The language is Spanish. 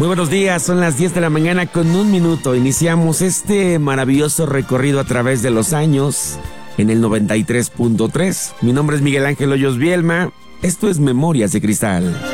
Muy buenos días, son las 10 de la mañana con 1 minuto. Iniciamos este maravilloso recorrido a través de los años en el 93.3. Mi nombre es Miguel Ángel Hoyos Bielma. Esto es Memorias de Cristal.